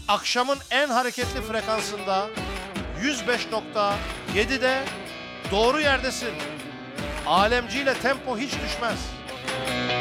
akşamın en hareketli frekansında 105.7'de doğru yerdesin. Alemciyle tempo hiç düşmez.